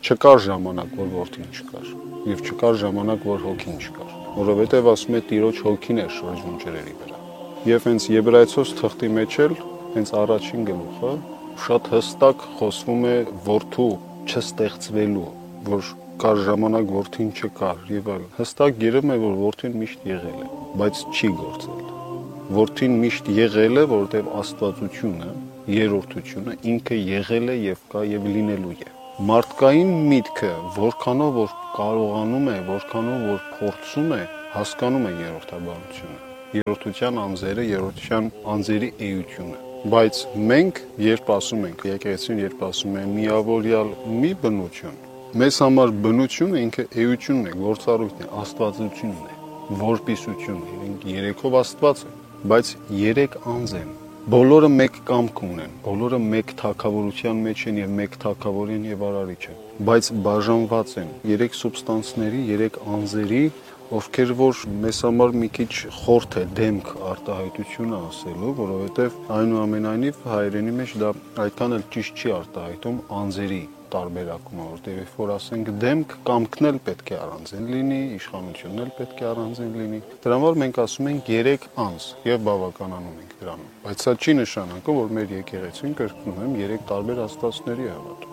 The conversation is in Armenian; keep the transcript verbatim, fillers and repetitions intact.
Չկար ժամանակ, որ որդին չկար, եւ չկար ժամանակ, որ հոգին չկար, որովհետեւ ասում է Տիրոջ հոգին էր շրջում ջրերի վրա։ Եվ հենց Եբրայեցոց թղթի մեջ էլ հենց առաջին գլուխը շատ հստակ խոսվում է որդու չստեղծվելու, որ կար ժամանակ որդին չկար եւ այլն։ Հստակ գիրում է, որ որդին միշտ եղել է, բայց չի գործել։ Որդին միշտ եղել է, որովհետեւ Աստվածությունը, երրորդությունը ինքը եղել է եւ կա եւ լինելու է։ Մարդկային միտքը, որքանով որ կարողանում է, որքանով որ փորձում է, հասկանում է երրորդաբանությունը, երրորդության անձերը, երրորդության անձերի էությունը։ Բայց մենք, երբ ասում ենք, եկեղեցին երբ ասում է միավորյալ մի բնություն, մեզ համար բնությունը ինքը էությունն է, գործառույթն է, աստվածությունն է, որպիսությունն է, իրենք երեքով Աստված են, բայց երեք անձ են։ Բոլորը մեկ կամք ունեն, բոլորը մեկ թագավորության մեջ են եւ մեկ թագավոր են եւ արարիչ են, բայց բաժանված են երեք սուբստանսների, երեք անձերի, ովքեր որ մեզ համար մի քիչ խորթ է դեմք արտահայտությունը ասելու, որովհետեւ այնուամենայնիվ հայերենի մեջ դա այդքան էլ ճիշտ չի արտահայտում անձերի տարբերակումը, որտեղ երբ որ ասենք դեմք, կամքն էլ պետք է առանձին լինի, իշխանությունն էլ պետք է առանձին լինի։ Դրա համար մենք ասում ենք երեք անձ եւ բավականանում ենք դրանում։ Բայց սա չի նշանակում, որ մեր եկեղեցին կրկնում եմ երեք տարբեր աստվածների հավատում։